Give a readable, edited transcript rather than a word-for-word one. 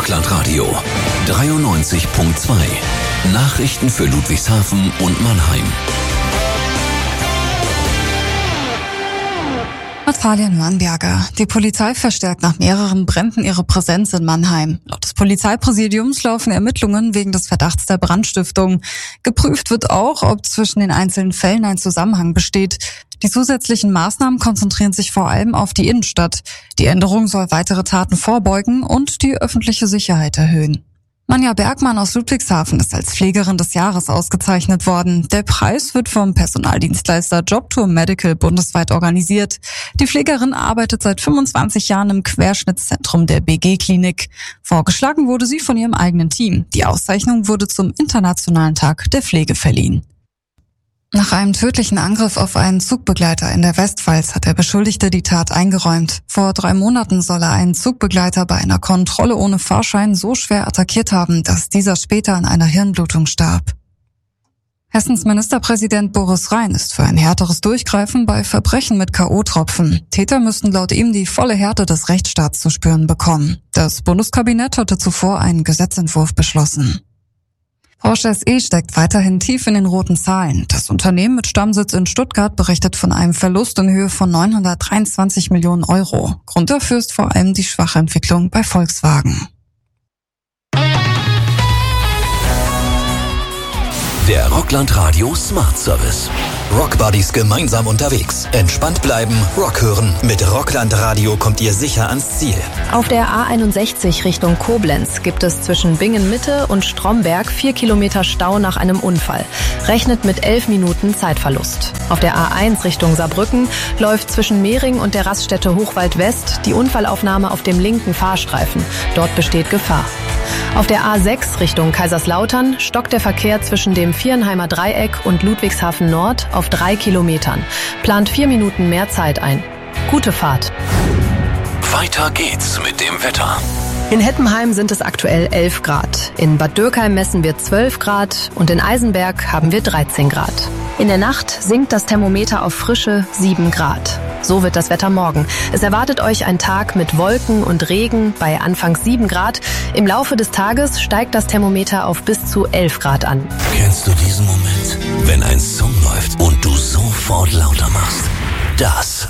Rockland Radio 93.2. Nachrichten für Ludwigshafen und Mannheim. Natalia Neuenberger. Die Polizei verstärkt nach mehreren Bränden ihre Präsenz in Mannheim. Laut des Polizeipräsidiums laufen Ermittlungen wegen des Verdachts der Brandstiftung. Geprüft wird auch, ob zwischen den einzelnen Fällen ein Zusammenhang besteht. Die zusätzlichen Maßnahmen konzentrieren sich vor allem auf die Innenstadt. Die Änderung soll weitere Taten vorbeugen und die öffentliche Sicherheit erhöhen. Manja Bergmann aus Ludwigshafen ist als Pflegerin des Jahres ausgezeichnet worden. Der Preis wird vom Personaldienstleister Jobtour Medical bundesweit organisiert. Die Pflegerin arbeitet seit 25 Jahren im Querschnittszentrum der BG-Klinik. Vorgeschlagen wurde sie von ihrem eigenen Team. Die Auszeichnung wurde zum Internationalen Tag der Pflege verliehen. Nach einem tödlichen Angriff auf einen Zugbegleiter in der Westpfalz hat der Beschuldigte die Tat eingeräumt. Vor 3 Monaten soll er einen Zugbegleiter bei einer Kontrolle ohne Fahrschein so schwer attackiert haben, dass dieser später an einer Hirnblutung starb. Hessens Ministerpräsident Boris Rhein ist für ein härteres Durchgreifen bei Verbrechen mit K.O.-Tropfen. Täter müssten laut ihm die volle Härte des Rechtsstaats zu spüren bekommen. Das Bundeskabinett hatte zuvor einen Gesetzentwurf beschlossen. Porsche SE steckt weiterhin tief in den roten Zahlen. Das Unternehmen mit Stammsitz in Stuttgart berichtet von einem Verlust in Höhe von 923 Millionen Euro. Grund dafür ist vor allem die schwache Entwicklung bei Volkswagen. Der Rockland Radio Smart Service. Rockbuddies gemeinsam unterwegs. Entspannt bleiben, Rock hören. Mit Rockland Radio kommt ihr sicher ans Ziel. Auf der A61 Richtung Koblenz gibt es zwischen Bingen-Mitte und Stromberg 4 Kilometer Stau nach einem Unfall. Rechnet mit 11 Minuten Zeitverlust. Auf der A1 Richtung Saarbrücken läuft zwischen Mehring und der Raststätte Hochwald West die Unfallaufnahme auf dem linken Fahrstreifen. Dort besteht Gefahr. Auf der A6 Richtung Kaiserslautern stockt der Verkehr zwischen dem Viernheimer Dreieck und Ludwigshafen Nord auf 3 Kilometern. Plant 4 Minuten mehr Zeit ein. Gute Fahrt. Weiter geht's mit dem Wetter. In Hettenheim sind es aktuell 11 Grad. In Bad Dürkheim messen wir 12 Grad und in Eisenberg haben wir 13 Grad. In der Nacht sinkt das Thermometer auf frische 7 Grad. So wird das Wetter morgen. Es erwartet euch ein Tag mit Wolken und Regen bei anfangs 7 Grad. Im Laufe des Tages steigt das Thermometer auf bis zu 11 Grad an. Kennst du diesen Moment, wenn ein Song läuft und du sofort lauter machst? Das